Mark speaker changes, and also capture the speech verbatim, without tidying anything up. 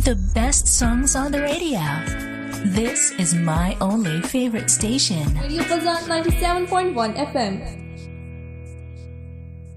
Speaker 1: The best songs on the radio. This is my only favorite station.
Speaker 2: Radio Kazan ninety-seven point one F M.